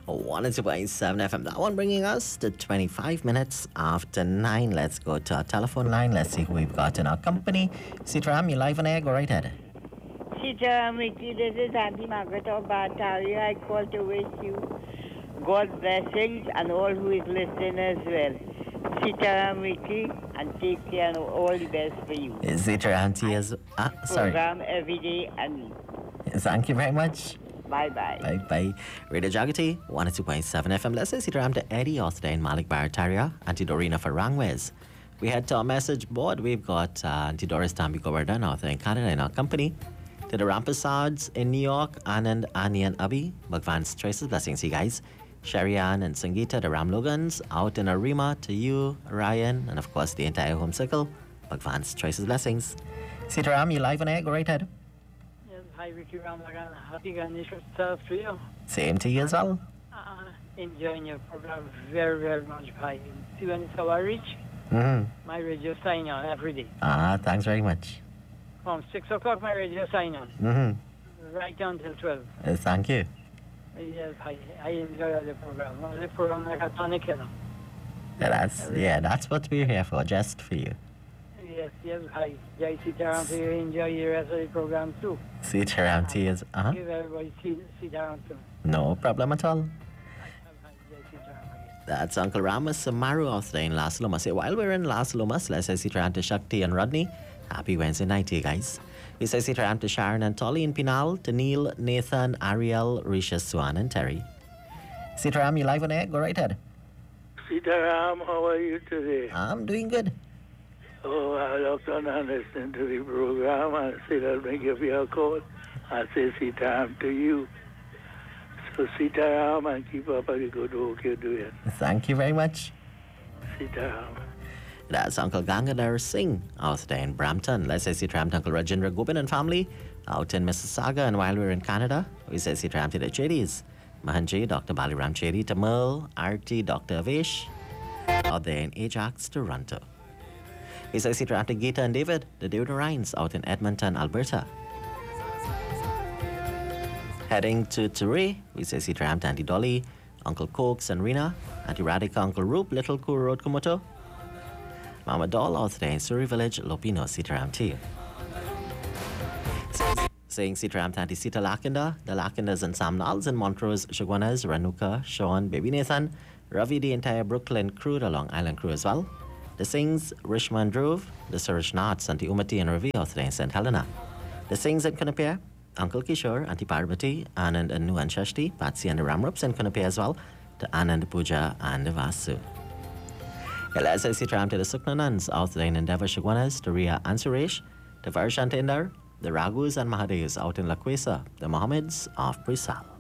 102.7 FM. That one bringing us to 25 minutes after 9. Let's go to our telephone line. Let's see who we've got in our company. Sitaram, you're live on air. Go right ahead. Sitaram, Ricky, this is Auntie Margaret of Bataria. I call to wish you God's blessings and all who is listening as well. Sitaram, Ricky, and take care and all the best for you. Sitaram, sorry. Program every day and thank you very much. Bye-bye. Bye-bye. Radio Jagati, 102.7 FM. Let's say Sitaram to Eddie Austin, Malik Barataria, Auntie Dorina for Rangwes. We head to our message board. We've got Auntie Doris Tambi Govardhan out there in Canada in our company. To the Rampasads in New York, Anand, Annie and Abhi, Bhagwan's choices, blessings you guys. Sherry Ann and Sangeeta, the Ram Logans, out in Arima, to you, Ryan, and of course the entire home circle. Bhagwan's choices, blessings. Sitaram, you live on air, go right ahead. Hi, Ricky Ramagan. Happy Ganesh yourself to you. Same to you as well. Enjoying your program very, very much. Bye. See when it's our reach. My radio sign on every day. Thanks very much. From 6 o'clock, my radio sign on. Right down till 12. Thank you. Yes, I enjoy the program. The program like a tonic, you know. That's what we're here for, just for you. Yes, hi. Jai Sitaram to you. Enjoy the rest of the program too. Sitaram to you. Give everybody Sitaram too. No problem at all. Jai Sitaram. That's Uncle Ramas Samaru out there in Las Lomas. While we're in Las Lomas, let's say Sitaram to Shakti and Rodney. Happy Wednesday night to you guys. We say Sitaram to Sharon and Tolly in Pinal, to Neil, Nathan, Ariel, Risha, Swan and Terry. Sitaram, you live on air? Go right ahead. Sitaram, how are you today? I'm doing good. Oh, I looked on and listened to the program and said I'll make you a call. I say Sitaram to you. So Sitaram, and keep up the good work you're doing. Thank you very much. Sitaram. That's Uncle Gangadhar Singh out there in Brampton. Let's say Sitaram to Uncle Rajendra Gobin and family out in Mississauga. And while we're in Canada, we say Sitaram to the Chedis. Mahanji, Dr. Baliram Chedi to Merle, Arti, Dr. Avesh out there in Ajax, Toronto. We say Sitaram to Geeta and David, the Deodorines out in Edmonton, Alberta. Heading to Ture, we say Sitaram to Auntie Dolly, Uncle Cokes and Rina, Auntie Radhika, Uncle Roop, Little Kur Road Kumoto. Mama Doll out there in Surrey Village, Lopino, Sitaram to you. Saying Sitaram to Auntie Sita Lakinda, the Lakindas and Sam Nals and Montrose, Shagwanas, Ranuka, Sean, Baby Nathan, Ravi, the entire Brooklyn crew, the Long Island crew as well. The Sings, Rishma and Dhruv, the Suresh Naths, Auntie Umati and Ravi out there in St. Helena. The Sings and Kunapia, Uncle Kishore, Auntie Parvati, Anand and Nu and Shashti, Patsy and the Ramrups and Kunapia as well, to Anand, Pooja and the Vasu. Let's say Sitaram to the Sukna Nuns out there in Endeavour Shagwanas, to Ria and Suresh, to Varshan Tindar, the Raghus and Mahadevs out in Lakwesa, the Mohammeds of Prisal.